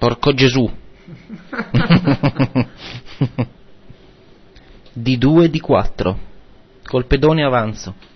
Porco Gesù. Di 2 di 4. Col pedone avanzo.